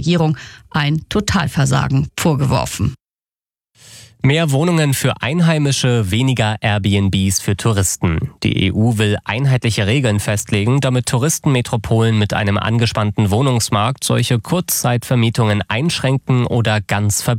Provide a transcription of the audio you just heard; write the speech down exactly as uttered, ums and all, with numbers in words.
Regierung ein Totalversagen vorgeworfen. Mehr Wohnungen für Einheimische, weniger Airbnbs für Touristen. Die E U will einheitliche Regeln festlegen, damit Touristenmetropolen mit einem angespannten Wohnungsmarkt solche Kurzzeitvermietungen einschränken oder ganz verbieten.